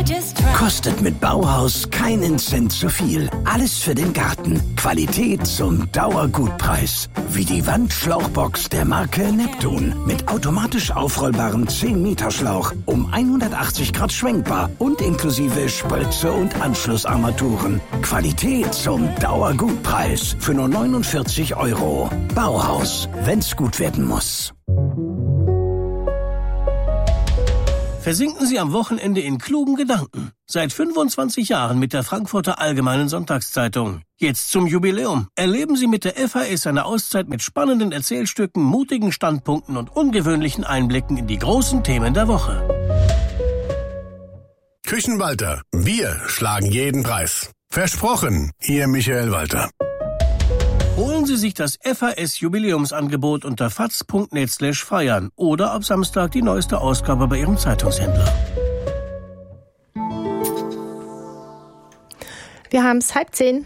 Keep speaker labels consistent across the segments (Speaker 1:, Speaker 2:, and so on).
Speaker 1: Kostet mit Bauhaus keinen Cent zu viel. Alles für den Garten. Qualität zum Dauergutpreis. Wie die Wandschlauchbox der Marke Neptun. Mit automatisch aufrollbarem 10-Meter-Schlauch. Um 180 Grad schwenkbar und inklusive Spritze und Anschlussarmaturen. Qualität zum Dauergutpreis. Für nur 49 €. Bauhaus. Wenn's gut werden muss.
Speaker 2: Versinken Sie am Wochenende in klugen Gedanken. Seit 25 Jahren mit der Frankfurter Allgemeinen Sonntagszeitung. Jetzt zum Jubiläum. Erleben Sie mit der FAS eine Auszeit mit spannenden Erzählstücken, mutigen Standpunkten und ungewöhnlichen Einblicken in die großen Themen der Woche.
Speaker 3: Küchenwalter. Wir schlagen jeden Preis. Versprochen, Ihr Michael Walter.
Speaker 2: Holen Sie sich das FAS-Jubiläumsangebot unter faz.net/feiern oder ab Samstag die neueste Ausgabe bei Ihrem Zeitungshändler.
Speaker 4: Wir haben es 9:30.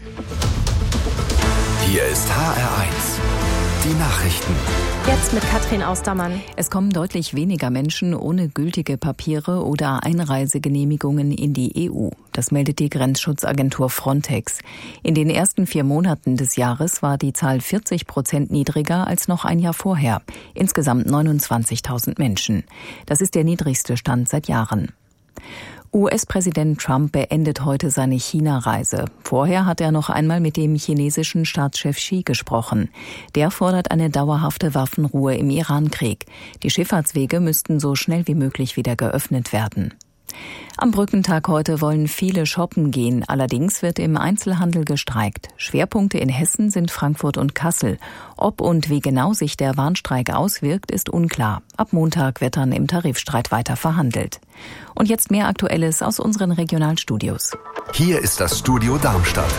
Speaker 5: Hier ist HR1. Die Nachrichten.
Speaker 4: Jetzt mit Katrin Austermann.
Speaker 6: Es kommen deutlich weniger Menschen ohne gültige Papiere oder Einreisegenehmigungen in die EU. Das meldet die Grenzschutzagentur Frontex. In den ersten 4 Monaten des Jahres war die Zahl 40% niedriger als noch ein Jahr vorher. Insgesamt 29.000 Menschen. Das ist der niedrigste Stand seit Jahren. US-Präsident Trump beendet heute seine China-Reise. Vorher hat er noch einmal mit dem chinesischen Staatschef Xi gesprochen. Der fordert eine dauerhafte Waffenruhe im Iran-Krieg. Die Schifffahrtswege müssten so schnell wie möglich wieder geöffnet werden. Am Brückentag heute wollen viele shoppen gehen. Allerdings wird im Einzelhandel gestreikt. Schwerpunkte in Hessen sind Frankfurt und Kassel. Ob und wie genau sich der Warnstreik auswirkt, ist unklar. Ab Montag wird dann im Tarifstreit weiter verhandelt. Und jetzt mehr Aktuelles aus unseren Regionalstudios.
Speaker 5: Hier ist das Studio Darmstadt.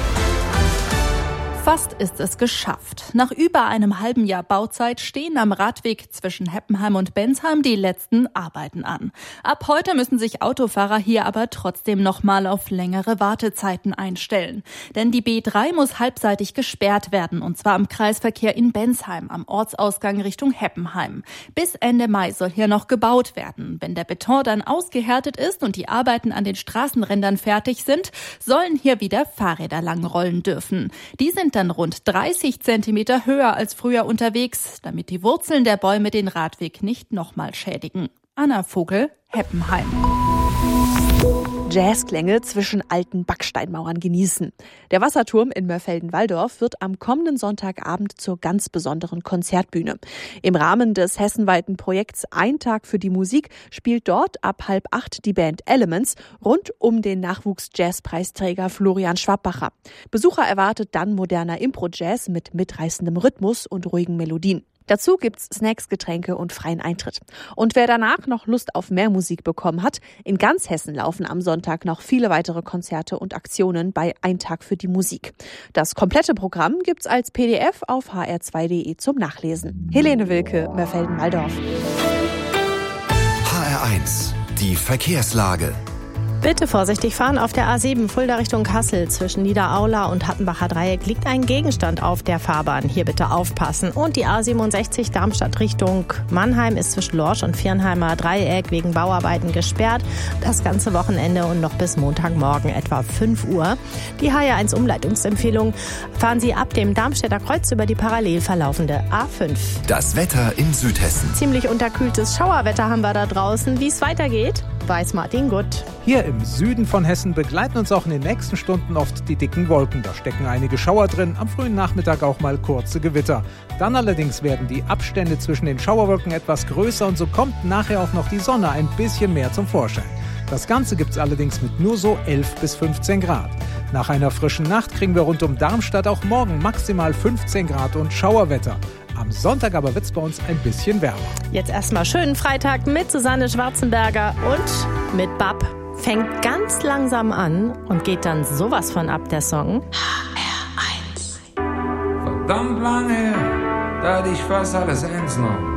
Speaker 7: Fast ist es geschafft. Nach über einem halben Jahr Bauzeit stehen am Radweg zwischen Heppenheim und Bensheim die letzten Arbeiten an. Ab heute müssen sich Autofahrer hier aber trotzdem nochmal auf längere Wartezeiten einstellen. Denn die B3 muss halbseitig gesperrt werden, und zwar am Kreisverkehr in Bensheim, am Ortsausgang Richtung Heppenheim. Bis Ende Mai soll hier noch gebaut werden. Wenn der Beton dann ausgehärtet ist und die Arbeiten an den Straßenrändern fertig sind, sollen hier wieder Fahrräder langrollen dürfen. Die sind dann rund 30 Zentimeter höher als früher unterwegs, damit die Wurzeln der Bäume den Radweg nicht nochmal schädigen. Anna Vogel, Heppenheim.
Speaker 8: Jazzklänge zwischen alten Backsteinmauern genießen. Der Wasserturm in Mörfelden-Walldorf wird am kommenden Sonntagabend zur ganz besonderen Konzertbühne. Im Rahmen des hessenweiten Projekts Ein Tag für die Musik spielt dort ab 7:30 die Band Elements rund um den Nachwuchs-Jazzpreisträger Florian Schwabbacher. Besucher erwartet dann moderner Impro-Jazz mit mitreißendem Rhythmus und ruhigen Melodien. Dazu gibt's Snacks, Getränke und freien Eintritt. Und wer danach noch Lust auf mehr Musik bekommen hat, in ganz Hessen laufen am Sonntag noch viele weitere Konzerte und Aktionen bei Ein Tag für die Musik. Das komplette Programm gibt's als PDF auf hr2.de zum Nachlesen. Helene Wilke, Mörfelden-Walldorf.
Speaker 5: HR1, die Verkehrslage.
Speaker 4: Bitte vorsichtig fahren. Auf der A7 Fulda Richtung Kassel zwischen Niederaula und Hattenbacher Dreieck liegt ein Gegenstand auf der Fahrbahn. Hier bitte aufpassen. Und die A67 Darmstadt Richtung Mannheim ist zwischen Lorsch und Viernheimer Dreieck wegen Bauarbeiten gesperrt. Das ganze Wochenende und noch bis Montagmorgen etwa 5 Uhr. Die HR1 Umleitungsempfehlung: fahren Sie ab dem Darmstädter Kreuz über die parallel verlaufende A5.
Speaker 5: Das Wetter in Südhessen.
Speaker 4: Ziemlich unterkühltes Schauerwetter haben wir da draußen. Wie es weitergeht, weiß Martin Gutt.
Speaker 9: Hier im Süden von Hessen begleiten uns auch in den nächsten Stunden oft die dicken Wolken. Da stecken einige Schauer drin, am frühen Nachmittag auch mal kurze Gewitter. Dann allerdings werden die Abstände zwischen den Schauerwolken etwas größer und so kommt nachher auch noch die Sonne ein bisschen mehr zum Vorschein. Das Ganze gibt's allerdings mit nur so 11 bis 15 Grad. Nach einer frischen Nacht kriegen wir rund um Darmstadt auch morgen maximal 15 Grad und Schauerwetter. Am Sonntag aber wird's bei uns ein bisschen wärmer.
Speaker 4: Jetzt erstmal schönen Freitag mit Susanne Schwarzenberger und mit Bab. Fängt ganz langsam an und geht dann sowas von ab, der Song.
Speaker 10: HR1. Verdammt lange her, da hatte ich fast alles ernst noch.